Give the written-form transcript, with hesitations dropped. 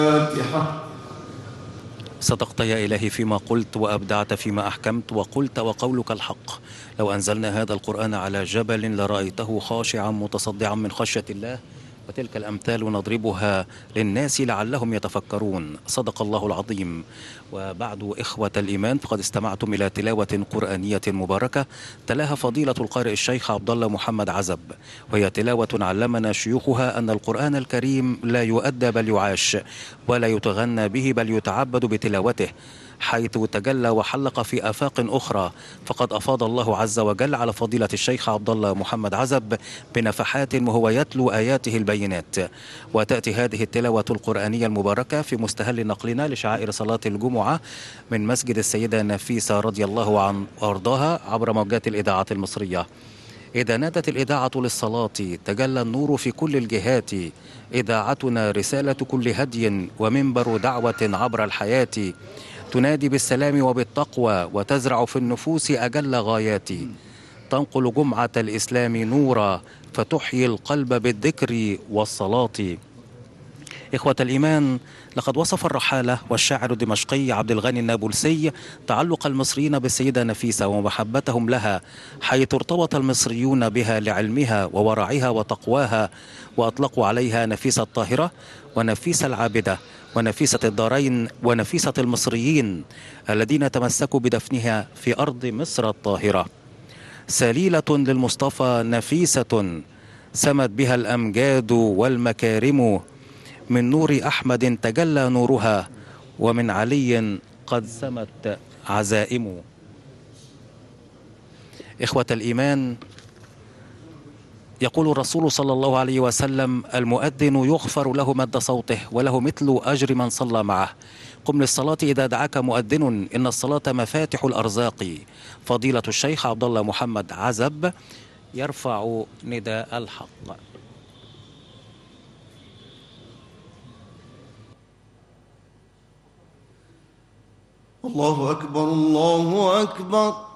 الفاتحة. صدقت يا إلهي فيما قلت، وأبدعت فيما أحكمت، وقلت وقولك الحق. لو أنزلنا هذا القرآن على جبل لرأيته خاشعا متصدعا من خشية الله. وتلك الأمثال نضربها للناس لعلهم يتفكرون. صدق الله العظيم. وبعد إخوة الإيمان، فقد استمعتم إلى تلاوة قرآنية مباركة تلاها فضيلة القارئ الشيخ عبد الله محمد عزب، وهي تلاوة علمنا شيوخها أن القرآن الكريم لا يؤدى بل يعاش، ولا يتغنى به بل يتعبد بتلاوته، حيث تجلى وحلق في آفاق أخرى. فقد أفاض الله عز وجل على فضيلة الشيخ عبد الله محمد عزب بنفحات وهو يتلو آياته البينات. وتأتي هذه التلاوة القرآنية المباركة في مستهل نقلنا لشعائر صلاة الجمعة من مسجد السيدة نفيسة رضي الله عنها وأرضاها عبر موجات الإذاعة المصرية. إذا نادت الإذاعة للصلاة تجلى النور في كل الجهات. إذاعتنا رسالة كل هدي ومنبر دعوة عبر الحياة، تنادي بالسلام وبالتقوى وتزرع في النفوس أجل غايات. تنقل جمعة الإسلام نورا فتحيي القلب بالذكر والصلاة. إخوة الإيمان، لقد وصف الرحالة والشاعر الدمشقي عبد الغني النابلسي تعلق المصريين بالسيدة نفيسة ومحبتهم لها، حيث ارتبط المصريون بها لعلمها وورعها وتقواها، وأطلقوا عليها نفيسة الطاهرة ونفيسة العابدة ونفيسة الدارين ونفيسة المصريين الذين تمسكوا بدفنها في أرض مصر الطاهرة. سليلة للمصطفى نفيسة سمت بها الأمجاد والمكارم، من نور أحمد تجلى نورها، ومن علي قد سمت عزائم. إخوة الإيمان، يقول الرسول صلى الله عليه وسلم: المؤذن يغفر له مد صوته وله مثل أجر من صلى معه. قم للصلاة إذا دعاك مؤذن، إن الصلاة مفاتح الأرزاق. فضيلة الشيخ عبد الله محمد عزب يرفع نداء الحق. الله أكبر، الله أكبر.